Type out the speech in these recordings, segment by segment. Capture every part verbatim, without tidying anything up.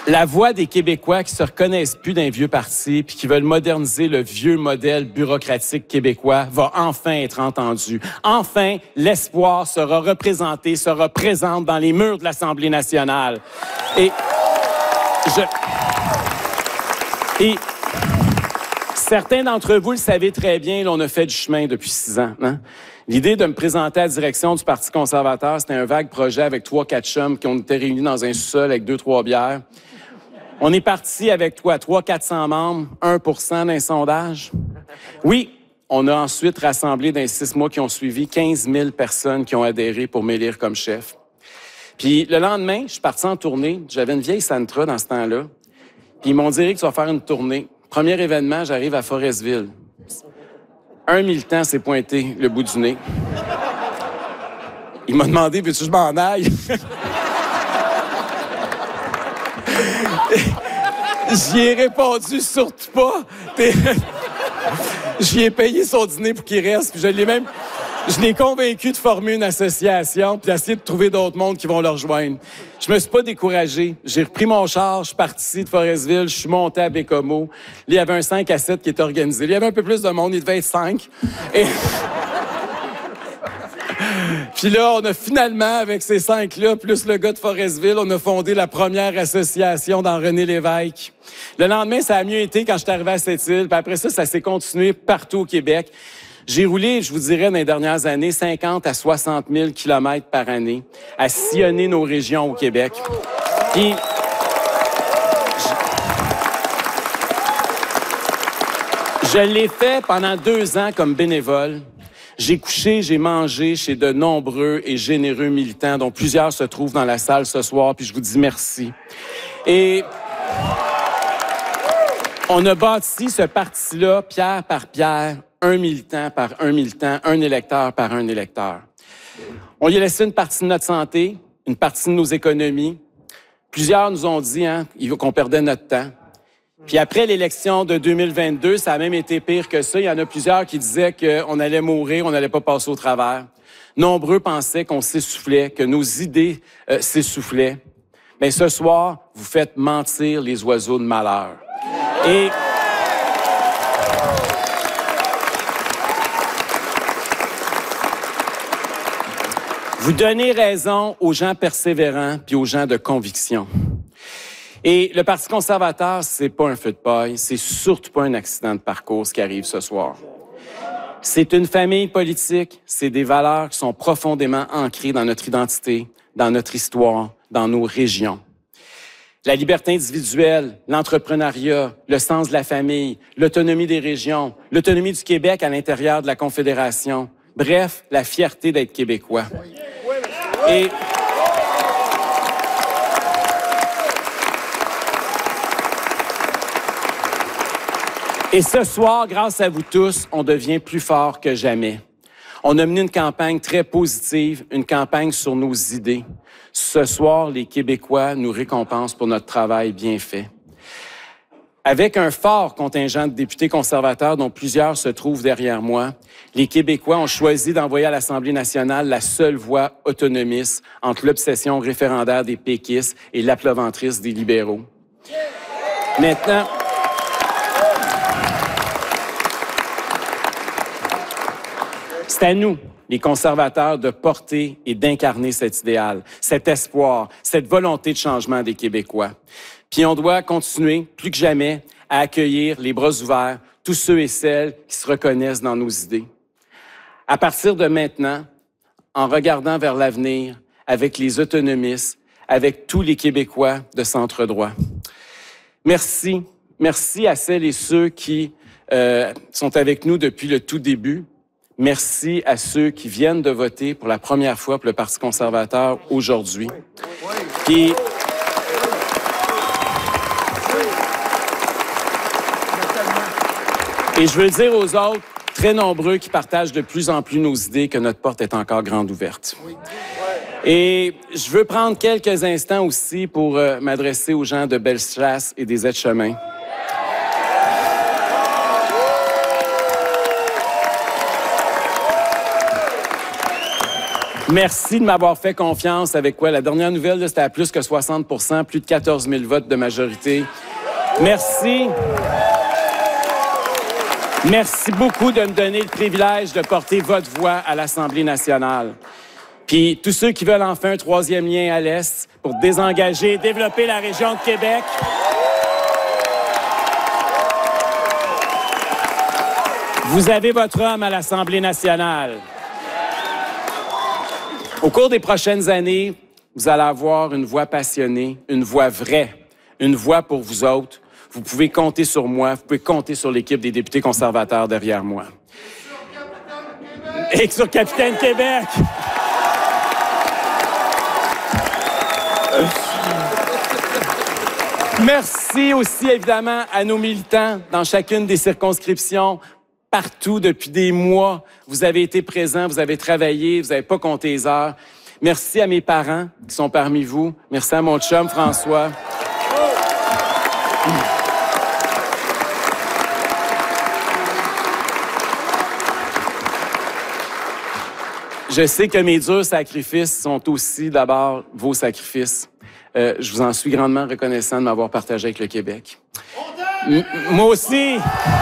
La voix des Québécois qui se reconnaissent plus d'un vieux parti puis qui veulent moderniser le vieux modèle bureaucratique québécois va enfin être entendue. Enfin, l'espoir sera représenté, sera présent dans les murs de l'Assemblée nationale. Et je... Et certains d'entre vous le savez très bien, là, on a fait du chemin depuis six ans. Hein? L'idée de me présenter à la direction du Parti conservateur, c'était un vague projet avec trois, quatre chums qui ont été réunis dans un sous-sol avec deux, trois bières. On est parti avec toi, trois cents, quatre cents membres, un pour cent d'un sondage. Oui, on a ensuite rassemblé dans les six mois qui ont suivi quinze mille personnes qui ont adhéré pour m'élire comme chef. Puis le lendemain, je suis parti en tournée. J'avais une vieille Sentra dans ce temps-là. Puis ils m'ont dit, Éric, tu vas faire une tournée. Premier événement, j'arrive à Forestville. Un militant s'est pointé le bout du nez. Il m'a demandé, veux-tu que je m'en aille? J'y ai répondu, surtout pas. J'y ai payé son dîner pour qu'il reste, puis je l'ai même... Je l'ai convaincu de former une association puis d'essayer de trouver d'autres mondes qui vont le rejoindre. Je me suis pas découragé. J'ai repris mon char, je suis parti de Forestville, je suis monté à Bécomo. Là, il y avait un cinq à sept qui était organisé. Là, il y avait un peu plus de monde, il devait être cinq. Et... Puis là, on a finalement, avec ces cinq-là, plus le gars de Forestville, on a fondé la première association dans René Lévesque. Le lendemain, ça a mieux été quand je suis arrivé à Sept-Îles. Puis après ça, ça s'est continué partout au Québec. J'ai roulé, je vous dirais, dans les dernières années, cinquante à soixante mille kilomètres par année à sillonner nos régions au Québec. Puis, je, je l'ai fait pendant deux ans comme bénévole. J'ai couché, j'ai mangé chez de nombreux et généreux militants, dont plusieurs se trouvent dans la salle ce soir, puis je vous dis merci. Et on a bâti ce parti-là, pierre par pierre, un militant par un militant, un électeur par un électeur. On y a laissé une partie de notre santé, une partie de nos économies. Plusieurs nous ont dit hein, qu'on perdait notre temps. Puis après l'élection de deux mille vingt-deux, ça a même été pire que ça. Il y en a plusieurs qui disaient qu'on allait mourir, on n'allait pas passer au travers. Nombreux pensaient qu'on s'essoufflait, que nos idées euh, s'essoufflaient. Mais ce soir, vous faites mentir les oiseaux de malheur. Et... Vous donnez raison aux gens persévérants puis aux gens de conviction. Et le Parti conservateur, c'est pas un feu de paille, c'est surtout pas un accident de parcours ce qui arrive ce soir. C'est une famille politique, c'est des valeurs qui sont profondément ancrées dans notre identité, dans notre histoire, dans nos régions. La liberté individuelle, l'entrepreneuriat, le sens de la famille, l'autonomie des régions, l'autonomie du Québec à l'intérieur de la Confédération. Bref, la fierté d'être québécois. Et... Et ce soir, grâce à vous tous, on devient plus fort que jamais. On a mené une campagne très positive, une campagne sur nos idées. Ce soir, les Québécois nous récompensent pour notre travail bien fait. Avec un fort contingent de députés conservateurs dont plusieurs se trouvent derrière moi, les Québécois ont choisi d'envoyer à l'Assemblée nationale la seule voix autonomiste entre l'obsession référendaire des péquistes et l'appleventrice des libéraux. Maintenant... C'est à nous, les conservateurs, de porter et d'incarner cet idéal, cet espoir, cette volonté de changement des Québécois. Puis on doit continuer, plus que jamais, à accueillir les bras ouverts tous ceux et celles qui se reconnaissent dans nos idées. À partir de maintenant, en regardant vers l'avenir, avec les autonomistes, avec tous les Québécois de centre droit. Merci, merci à celles et ceux qui euh, sont avec nous depuis le tout début. Merci à ceux qui viennent de voter pour la première fois pour le Parti conservateur aujourd'hui. Puis, et je veux le dire aux autres, très nombreux qui partagent de plus en plus nos idées, que notre porte est encore grande ouverte. Et je veux prendre quelques instants aussi pour euh, m'adresser aux gens de Bellechasse et des Aides-Chemins. Merci de m'avoir fait confiance avec quoi? La dernière nouvelle, là, c'était à plus que soixante pour cent, plus de quatorze mille votes de majorité. Merci. Merci beaucoup de me donner le privilège de porter votre voix à l'Assemblée nationale. Puis tous ceux qui veulent enfin un troisième lien à l'Est pour désengager et développer la région de Québec, vous avez votre homme à l'Assemblée nationale. Au cours des prochaines années, vous allez avoir une voix passionnée, une voix vraie, une voix pour vous autres. Vous pouvez compter sur moi, vous pouvez compter sur l'équipe des députés conservateurs derrière moi. Et sur Capitaine Québec! Merci aussi, évidemment, à nos militants dans chacune des circonscriptions. Partout, depuis des mois, vous avez été présents, vous avez travaillé, vous n'avez pas compté les heures. Merci à mes parents qui sont parmi vous. Merci à mon chum, François. Je sais que mes durs sacrifices sont aussi d'abord vos sacrifices. Euh, je vous en suis grandement reconnaissant de m'avoir partagé avec le Québec. M- moi aussi!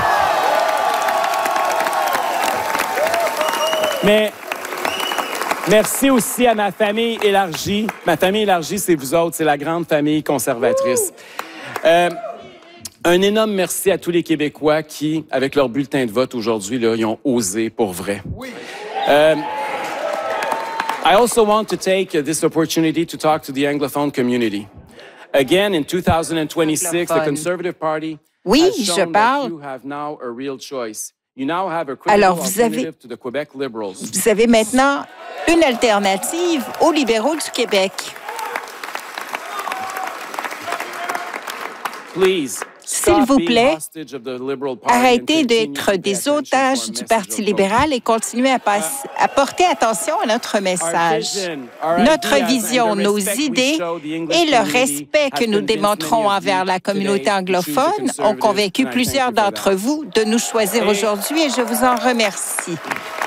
Mais merci aussi à ma famille élargie. Ma famille élargie, c'est vous autres, c'est la grande famille conservatrice. Euh, un énorme merci à tous les Québécois qui, avec leur bulletin de vote aujourd'hui, là, ils ont osé pour vrai. Euh, I also want to take this opportunity to talk to the Anglophone community. Again, in two thousand twenty-six, the Conservative Party oui, has shown je parle. that you have now a real choice. You now have a Alors, credible vous avez, alternative to the Quebec Liberals. vous avez maintenant une alternative aux libéraux du Québec. Please, s'il vous plaît, arrêtez d'être des otages du Parti libéral et continuez à, passer, à porter attention à notre message. Notre vision, nos idées et le respect que nous démontrons envers la communauté anglophone ont convaincu plusieurs d'entre vous de nous choisir aujourd'hui et je vous en remercie.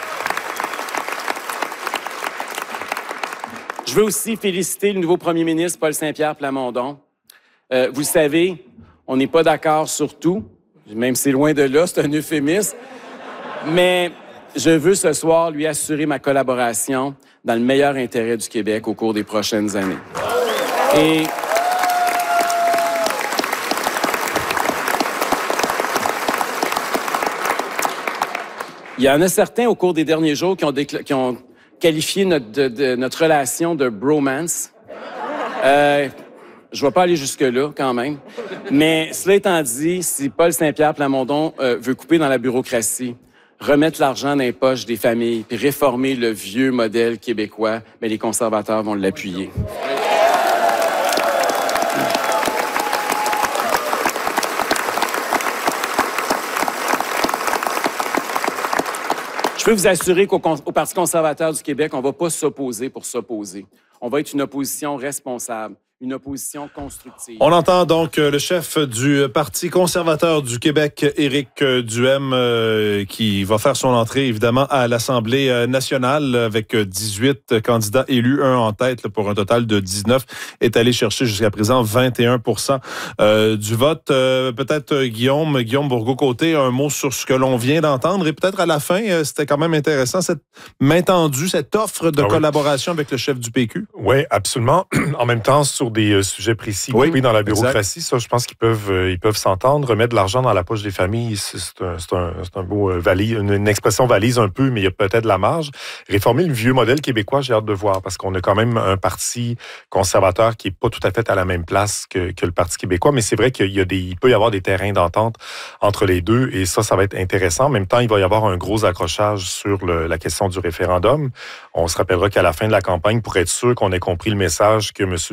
Je veux aussi féliciter le nouveau premier ministre, Paul Saint-Pierre Plamondon. Euh, vous le savez, on n'est pas d'accord sur tout, même si c'est loin de là, c'est un euphémisme. Mais je veux ce soir lui assurer ma collaboration dans le meilleur intérêt du Québec au cours des prochaines années. Et il y en a certains au cours des derniers jours qui ont, décla- qui ont qualifié notre, de, de, notre relation de bromance. Euh, Je ne vais pas aller jusque-là, quand même. Mais cela étant dit, si Paul Saint-Pierre Plamondon euh, veut couper dans la bureaucratie, remettre l'argent dans les poches des familles, puis réformer le vieux modèle québécois, bien, les conservateurs vont l'appuyer. Je peux vous assurer qu'au au Parti conservateur du Québec, on ne va pas s'opposer pour s'opposer. On va être une opposition responsable, une opposition constructive. On entend donc le chef du Parti conservateur du Québec, Éric Duhem, euh, qui va faire son entrée, évidemment, à l'Assemblée nationale avec dix-huit candidats élus, un en tête là, pour un total de dix-neuf, est allé chercher jusqu'à présent vingt et un pour cent euh, du vote. Euh, peut-être Guillaume, Guillaume Bourgault-Côté, un mot sur ce que l'on vient d'entendre et peut-être à la fin, euh, c'était quand même intéressant, cette main tendue, cette offre de ah oui. collaboration avec le chef du P Q. Oui, absolument. En même temps, sur des euh, sujets précis, oui, coupés dans la bureaucratie, exact. Ça, je pense qu'ils peuvent, euh, ils peuvent s'entendre. Remettre de l'argent dans la poche des familles, c'est, c'est, un, c'est, un, c'est un beau euh, valise, une, une expression valise un peu, mais il y a peut-être de la marge. Réformer le vieux modèle québécois, j'ai hâte de voir, parce qu'on a quand même un parti conservateur qui n'est pas tout à fait à la même place que, que le Parti québécois, mais c'est vrai qu'il y a des, il peut y avoir des terrains d'entente entre les deux, et ça, ça va être intéressant. En même temps, il va y avoir un gros accrochage sur le, la question du référendum. On se rappellera qu'à la fin de la campagne, pour être sûr qu'on ait compris le message que M. Duhem envoie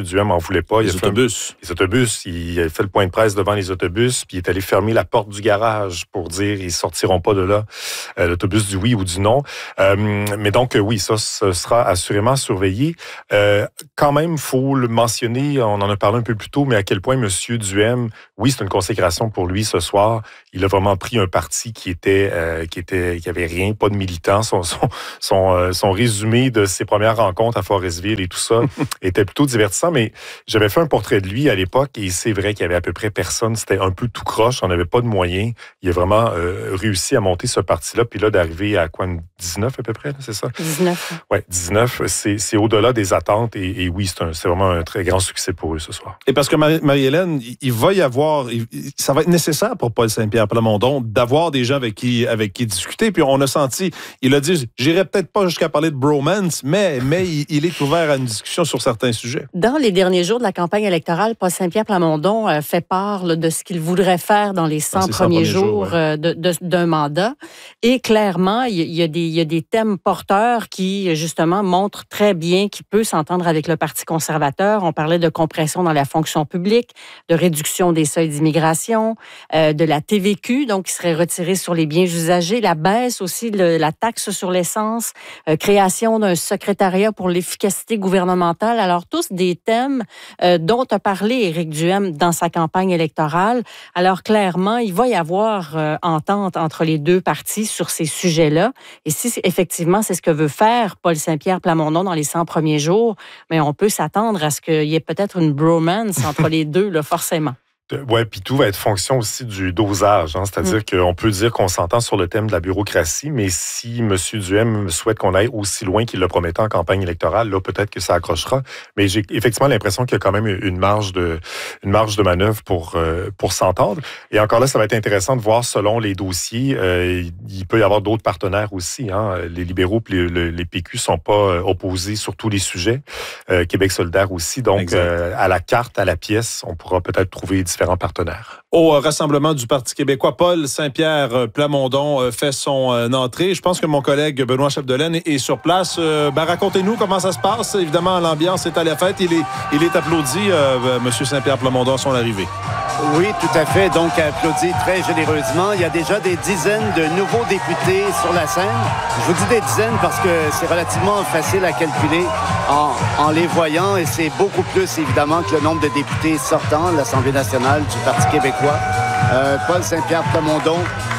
voulait pas. Les il a autobus. Fait un, les autobus. Il a fait le point de presse devant les autobus, puis il est allé fermer la porte du garage pour dire ils sortiront pas de là, euh, l'autobus du oui ou du non. Euh, mais donc, euh, oui, ça, ce sera assurément surveillé. Euh, quand même, faut le mentionner, on en a parlé un peu plus tôt, mais à quel point M. Duhem, oui, c'est une consécration pour lui ce soir. Il a vraiment pris un parti qui était, euh, qui était, qui avait rien, pas de militants. Son, son, son, euh, son résumé de ses premières rencontres à Forestville et tout ça était plutôt divertissant, mais j'avais fait un portrait de lui à l'époque et c'est vrai qu'il y avait à peu près personne. C'était un peu tout croche, on n'avait pas de moyens. Il a vraiment euh, réussi à monter ce parti-là, puis là, d'arriver à quoi, dix-neuf à peu près, c'est ça? dix-neuf. Oui, dix-neuf, c'est, c'est au-delà des attentes et, et oui, c'est, un, c'est vraiment un très grand succès pour eux ce soir. Et parce que Marie- Marie-Hélène, il, il va y avoir, il, ça va être nécessaire pour Paul Saint-Pierre Plamondon d'avoir des gens avec qui, avec qui discuter, puis on a senti, il a dit, j'irai peut-être pas jusqu'à parler de bromance, mais, mais il, il est ouvert à une discussion sur certains sujets. Dans les derniers jours de la campagne électorale, Paul Saint-Pierre Plamondon euh, fait part là, de ce qu'il voudrait faire dans les cent, dans premiers, premiers jours, jours ouais. euh, de, de, d'un mandat. Et clairement, il y, a des, il y a des thèmes porteurs qui, justement, montrent très bien qu'il peut s'entendre avec le Parti conservateur. On parlait de compression dans la fonction publique, de réduction des seuils d'immigration, euh, de la T V Q, donc qui serait retirée sur les biens usagés, la baisse aussi de la taxe sur l'essence, euh, création d'un secrétariat pour l'efficacité gouvernementale. Alors, tous des thèmes euh, dont a parlé Éric Duhem dans sa campagne électorale. Alors, clairement, il va y avoir euh, entente entre les deux partis sur ces sujets-là. Et si effectivement c'est ce que veut faire Paul Saint-Pierre Plamondon dans les cent premiers jours, mais on peut s'attendre à ce qu'il y ait peut-être une bromance entre les deux, là, forcément. Oui, puis tout va être fonction aussi du dosage. Hein? C'est-à-dire mmh. qu'on peut dire qu'on s'entend sur le thème de la bureaucratie, mais si M. Duhem souhaite qu'on aille aussi loin qu'il le promettait en campagne électorale, là, peut-être que ça accrochera. Mais j'ai effectivement l'impression qu'il y a quand même une marge de, une marge de manœuvre pour, euh, pour s'entendre. Et encore là, ça va être intéressant de voir selon les dossiers. Euh, il peut y avoir d'autres partenaires aussi. Hein? Les libéraux et les, les P Q ne sont pas opposés sur tous les sujets. Euh, Québec solidaire aussi. Donc, euh, à la carte, à la pièce, on pourra peut-être trouver différents partenaires. Au rassemblement du Parti québécois, Paul Saint-Pierre Plamondon fait son entrée. Je pense que mon collègue Benoît Chapdelaine est sur place. Ben, racontez-nous comment ça se passe. Évidemment, l'ambiance est à la fête. Il est, il est applaudi, euh, M. Saint-Pierre Plamondon, à son arrivée. Oui, tout à fait. Donc, applaudi très généreusement. Il y a déjà des dizaines de nouveaux députés sur la scène. Je vous dis des dizaines parce que c'est relativement facile à calculer en, en les voyant et c'est beaucoup plus, évidemment, que le nombre de députés sortants de l'Assemblée nationale du Parti québécois. Euh, Paul Saint-Pierre Plamondon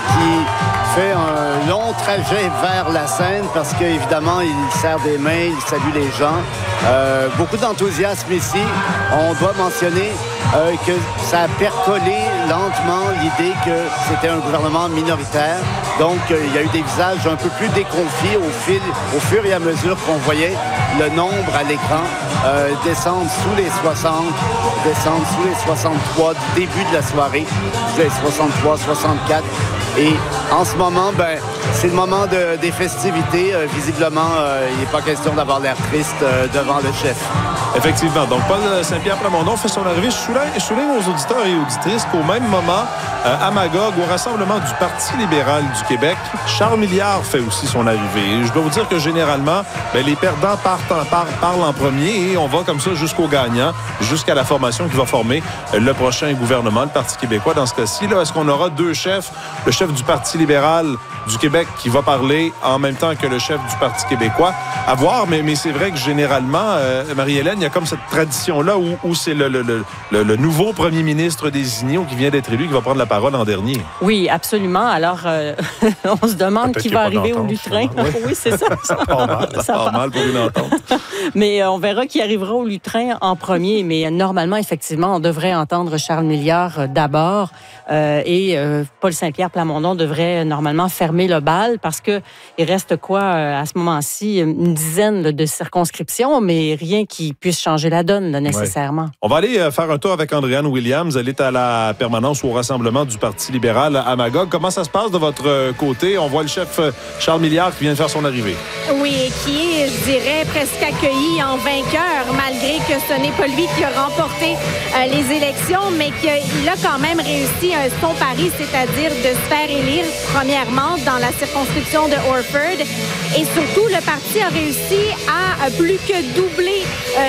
qui fait un long trajet vers la scène parce qu'évidemment, il serre des mains, il salue les gens. Euh, beaucoup d'enthousiasme ici. On doit mentionner euh, que ça a percolé lentement l'idée que c'était un gouvernement minoritaire. Donc, euh, il y a eu des visages un peu plus déconfits au, fil, au fur et à mesure qu'on voyait le nombre à l'écran euh, descendre sous les soixante, descendre sous les soixante-trois du début de la soirée, sous les soixante-trois, soixante-quatre. Et en ce moment, ben, c'est le moment de, des festivités. Euh, visiblement, euh, il n'est pas question d'avoir l'air triste euh, devant le chef. Effectivement. Donc, Paul Saint-Pierre Plamondon fait son arrivée. Je souligne, je souligne aux auditeurs et auditrices qu'au même moment, euh, à Magog, au rassemblement du Parti libéral du Québec, Charles Milliard fait aussi son arrivée. Et je dois vous dire que généralement, ben, les perdants partent en, par, parlent en premier et on va comme ça jusqu'au gagnant, jusqu'à la formation qui va former le prochain gouvernement, le Parti québécois. Dans ce cas-ci, là, est-ce qu'on aura deux chefs? Le chef du Parti libéral du Québec qui va parler en même temps que le chef du Parti québécois. À voir, mais, mais c'est vrai que généralement, euh, Marie-Hélène, il y a comme cette tradition-là où, où c'est le, le, le, le nouveau premier ministre désigné ou qui vient d'être élu qui va prendre la parole en dernier. Oui, absolument. Alors, euh, on se demande Peut-être qui va arriver au lutrin. Oui, oui c'est ça. Ça part mal, ça part mal pour une entente. Mais euh, on verra qui arrivera au lutrin en premier. Mais euh, normalement, effectivement, on devrait entendre Charles Milliard euh, d'abord euh, et euh, Paul Saint-Pierre Plamondon devrait euh, normalement fermer le bal parce que il reste quoi euh, à ce moment-ci une dizaine là, de circonscriptions, mais rien qui puisse changer la donne là, nécessairement. Ouais. On va aller euh, faire un tour avec Andréanne Williams. Elle est à la permanence ou au rassemblement du Parti libéral à Magog. Comment ça se passe de votre côté? On voit le chef Charles Milliard qui vient de faire son arrivée. Oui, et qui est, je dirais, presque accueilli en vainqueur, malgré que ce n'est pas lui qui a remporté euh, les élections, mais qu'il a quand même réussi euh, son pari, c'est-à-dire de se faire élire premièrement dans la circonscription de Orford. Et surtout, le parti a réussi à euh, plus que doubler euh,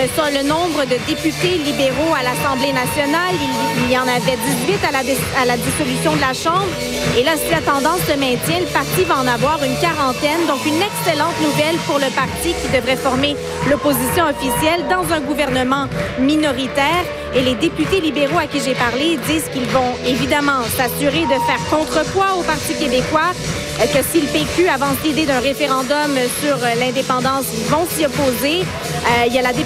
sur le nombre de députés libéraux à l'Assemblée nationale. Il, il y en avait dix-huit à la, à la dissolution de la Chambre. Et là, si la tendance se maintient, le parti va en avoir une quarantaine. Donc, une excellente nouvelle pour le parti qui devrait former l'opposition officielle dans un gouvernement minoritaire. Et les députés libéraux à qui j'ai parlé disent qu'ils vont évidemment s'assurer de faire contrepoids au Parti québécois, que si le P Q avance l'idée d'un référendum sur l'indépendance, ils vont s'y opposer. Euh, il y a la